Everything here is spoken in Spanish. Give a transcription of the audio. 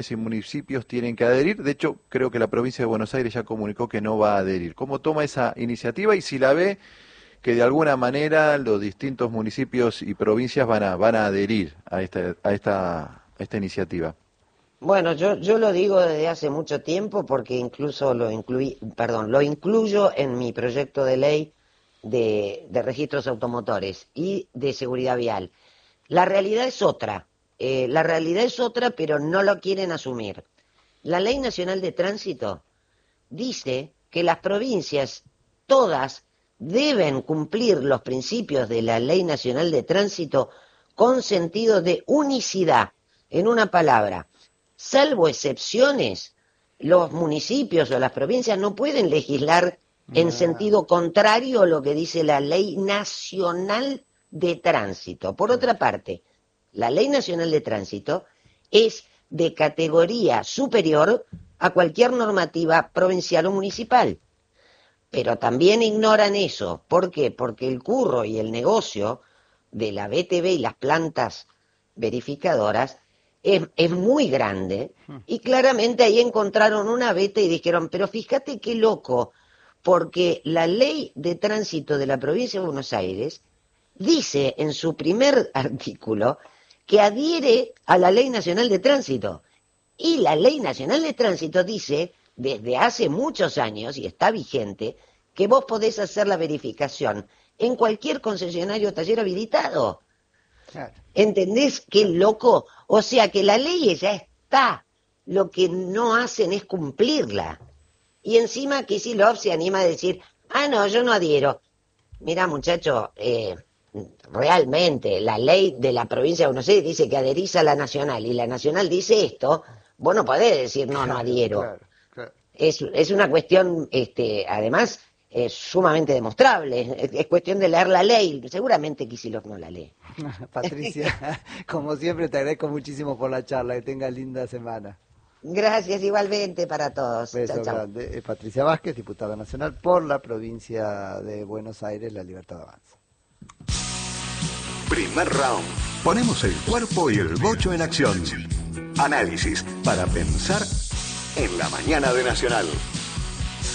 y municipios tienen que adherir. De hecho, creo que la provincia de Buenos Aires ya comunicó que no va a adherir. ¿Cómo toma esa iniciativa y si la ve que de alguna manera los distintos municipios y provincias van a adherir a esta iniciativa? Bueno, yo lo digo desde hace mucho tiempo porque incluso lo incluyo en mi proyecto de ley de registros automotores y de seguridad vial. La realidad es otra. Pero no lo quieren asumir. La Ley Nacional de Tránsito dice que las provincias todas deben cumplir los principios de la Ley Nacional de Tránsito con sentido de unicidad. En una palabra, salvo excepciones, los municipios o las provincias no pueden legislar en sentido contrario a lo que dice la Ley Nacional de Tránsito. Por otra parte, la Ley Nacional de Tránsito es de categoría superior a cualquier normativa provincial o municipal. Pero también ignoran eso. ¿Por qué? Porque el curro y el negocio de la BTV y las plantas verificadoras es muy grande y claramente ahí encontraron una beta y dijeron, pero fíjate qué loco, porque la Ley de Tránsito de la provincia de Buenos Aires dice en su primer artículo que adhiere a la Ley Nacional de Tránsito. Y la Ley Nacional de Tránsito dice, desde hace muchos años, y está vigente, que vos podés hacer la verificación en cualquier concesionario o taller habilitado. Claro. ¿Entendés qué loco? O sea que la ley ya está, lo que no hacen es cumplirla. Y encima Kicillof se anima a decir, no, yo no adhiero. Mira, muchacho, realmente la ley de la provincia de Buenos Aires dice que adherís a la nacional y la nacional dice esto, vos no podés decir no adhiero. Claro. Es una cuestión, además, sumamente demostrable. Es cuestión de leer la ley. Seguramente Kicillof no la lee. Patricia, como siempre te agradezco muchísimo por la charla. Que tengas linda semana. Gracias igualmente para todos. Beso Chau, chau. grande. Patricia Vázquez, diputada nacional por la provincia de Buenos Aires, La Libertad Avanza. Primer round. Ponemos el cuerpo y el bocho en acción. Análisis para pensar en la mañana de Nacional.